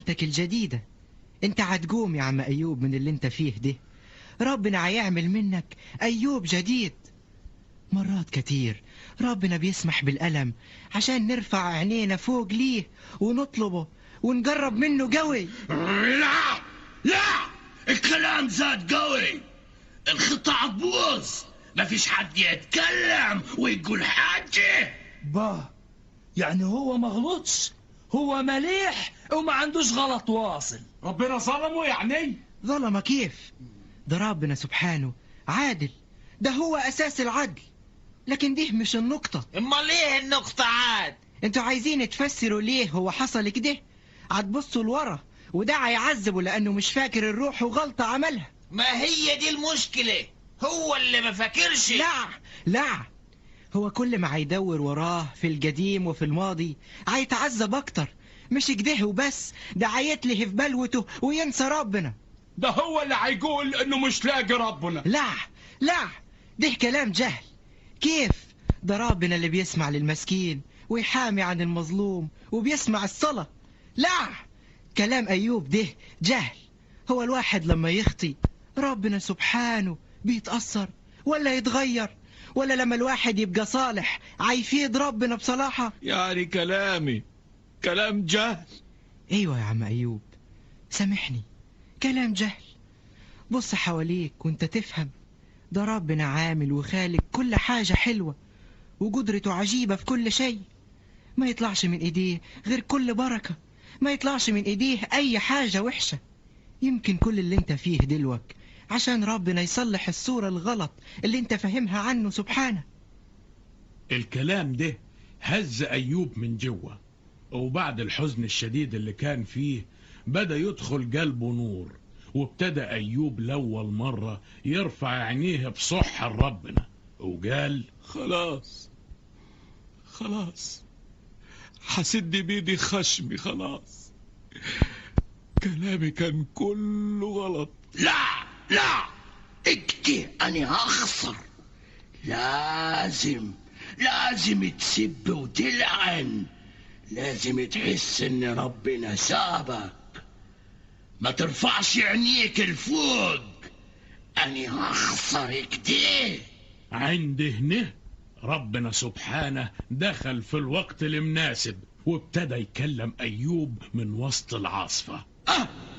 حياتك الجديدة. انت هتقوم يا عم أيوب من اللي انت فيه ده. ربنا هيعمل منك أيوب جديد. مرات كتير ربنا بيسمح بالألم عشان نرفع عينينا فوق ليه ونطلبه ونقرب منه قوي. لا لا، الكلام زاد قوي، الخطة هتبوظ، مفيش حد يتكلم ويقول حاجة. يعني هو ما غلطش، هو مليح وما عندوش غلط واصل. ربنا ظلمه يعني؟ ظلمه كيف؟ ده ربنا سبحانه عادل، ده هو أساس العدل. لكن دي مش النقطة. امال ايه النقطة عاد؟ انتوا عايزين تفسروا ليه هو حصل كده؟ هتبصوا لورا وده هيعذبه لأنه مش فاكر الروح وغلطة عملها. ما هي دي المشكلة، هو اللي ما فاكرش. لا، هو كل ما هيدور وراه في القديم وفي الماضي هيتعذب أكتر. مش كده وبس، ده هيتلهي في بلوته وينسى ربنا. ده هو اللي هيقول انه مش لاقي ربنا. لا، ده كلام جهل. كيف؟ ده ربنا اللي بيسمع للمسكين ويحامي عن المظلوم وبيسمع الصلاة. لا، كلام أيوب ده جهل. هو الواحد لما يخطي ربنا سبحانه بيتأثر ولا يتغير؟ ولا لما الواحد يبقى صالح عيفيد ربنا بصلاحة؟ يعني كلام جهل. ايوه يا عم أيوب، سامحني، كلام جهل. بص حواليك وانت تفهم. ده ربنا عامل وخالق كل حاجة حلوة وقدرته عجيبة في كل شيء. ما يطلعش من ايديه غير كل بركة، ما يطلعش من ايديه اي حاجة وحشة. يمكن كل اللي انت فيه دلوك عشان ربنا يصلح الصورة الغلط اللي انت فاهمها عنه سبحانه. الكلام ده هز أيوب من جوه، وبعد الحزن الشديد اللي كان فيه بدأ يدخل قلبه نور، وابتدى أيوب لأول مرة يرفع عينيه بصح لربنا وقال: خلاص حسد بيدي خشمي، خلاص كلامي كان كله غلط. لا اكتي أنا هخسر. لازم تسب وتلعن، لازم تحس ان ربنا سابك، ما ترفعش عينيك لفوق. أنا هخسر كده. عند هنا ربنا سبحانه دخل في الوقت المناسب وابتدى يكلم أيوب من وسط العاصفة.